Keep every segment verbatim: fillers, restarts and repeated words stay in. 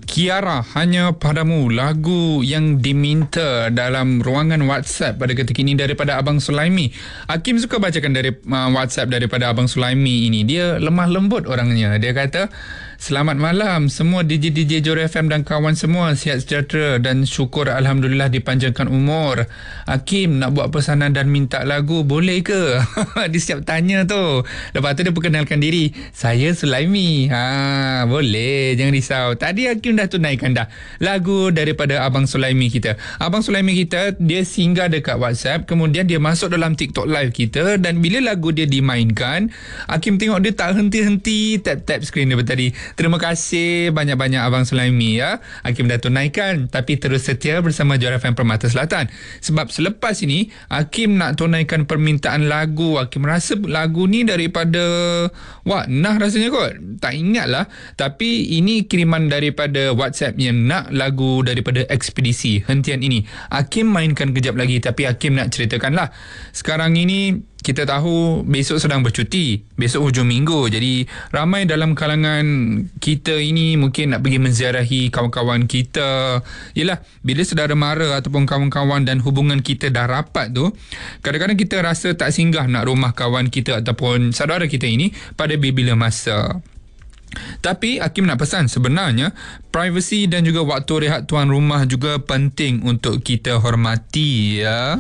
Kiara, Hanya Padamu, lagu yang diminta dalam ruangan WhatsApp pada ketika ini daripada Abang Sulaimi. Hakim suka bacakan dari uh, WhatsApp daripada Abang Sulaimi ini. Dia lemah lembut orangnya. Dia kata, selamat malam semua D J D J Johor F M dan kawan semua, sihat sejahtera dan syukur Alhamdulillah dipanjangkan umur. Hakim nak buat pesanan dan minta lagu, boleh ke? Dia siap tanya tu. Lepas tu dia perkenalkan diri, saya Sulaimi. Ha, boleh, jangan risau. Tadi Hakim dah tunaikan dah lagu daripada Abang Sulaimi kita. Abang Sulaimi kita, dia singgah dekat WhatsApp, kemudian dia masuk dalam TikTok live kita, dan bila lagu dia dimainkan, Hakim tengok dia tak henti-henti tap-tap skrin dia tadi. Terima kasih banyak-banyak Abang Sulaimi ya. Hakim dah tunaikan, tapi terus setia bersama Johor F M Permata Selatan. Sebab selepas ini Hakim nak tunaikan permintaan lagu. Hakim rasa lagu ni daripada Wak Nah rasanya kot. Tak ingat lah. Tapi ini kiriman daripada WhatsApp yang nak lagu daripada Ekspedisi Hentian Ini. Hakim mainkan kejap lagi, tapi Hakim nak ceritakan lah. Sekarang ini kita tahu besok sedang bercuti, besok hujung minggu. Jadi ramai dalam kalangan kita ini mungkin nak pergi menziarahi kawan-kawan kita. Yelah, bila saudara mara ataupun kawan-kawan dan hubungan kita dah rapat tu, kadang-kadang kita rasa tak singgah nak rumah kawan kita ataupun saudara kita ini pada bila masa. Tapi Hakim nak pesan, sebenarnya privasi dan juga waktu rehat tuan rumah juga penting untuk kita hormati ya.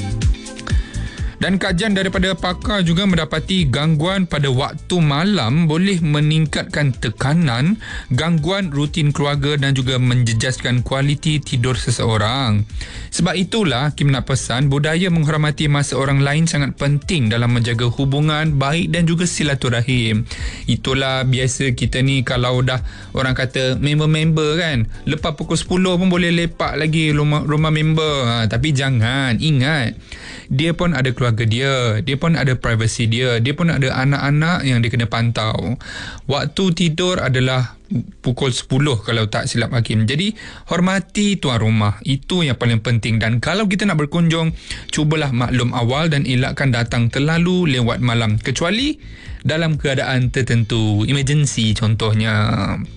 Dan kajian daripada pakar juga mendapati gangguan pada waktu malam boleh meningkatkan tekanan, gangguan rutin keluarga dan juga menjejaskan kualiti tidur seseorang. Sebab itulah Kim nak pesan, budaya menghormati masa orang lain sangat penting dalam menjaga hubungan baik dan juga silaturahim. Itulah biasa kita ni kalau dah orang kata member-member kan, lepas pukul sepuluh pun boleh lepak lagi rumah, rumah member. Ha, tapi jangan, ingat, dia pun ada keluarga dia, dia pun ada privasi dia, dia pun ada anak-anak yang dia kena pantau. Waktu tidur adalah pukul sepuluh kalau tak silap Hakim. Jadi hormati tuan rumah, itu yang paling penting. Dan kalau kita nak berkunjung, cubalah maklum awal dan elakkan datang terlalu lewat malam, kecuali dalam keadaan tertentu, emergency contohnya.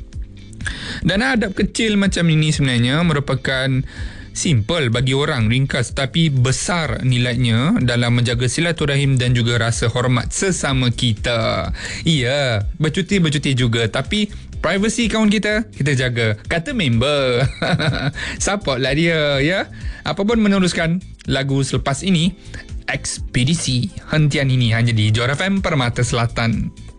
Dan adab kecil macam ini sebenarnya merupakan simple bagi orang, ringkas, tapi besar nilainya dalam menjaga silaturahim dan juga rasa hormat sesama kita. Iya, bercuti-bercuti juga, tapi privasi kawan kita, kita jaga. Kata member. Support lah dia, ya. Apa pun meneruskan lagu selepas ini, Ekspedisi Hentian Ini, hanya di Johor F M Permata Selatan.